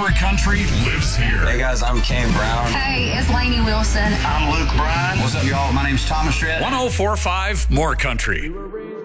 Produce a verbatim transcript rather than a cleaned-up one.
More Country lives here. Hey guys, I'm Kane Brown. Hey, it's Lainey Wilson. I'm Luke Bryan. What's up, y'all? My name's Thomas Shred. one oh four point five More Country.